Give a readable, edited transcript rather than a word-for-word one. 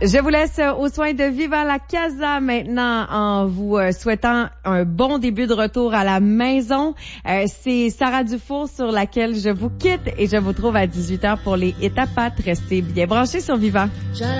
Je vous laisse aux soins de Viva la Casa maintenant en vous souhaitant un bon début de retour à la maison. C'est Sarah Dufour sur laquelle je vous quitte et je vous trouve à 18h pour les Étapades. Restez bien branchés sur Viva.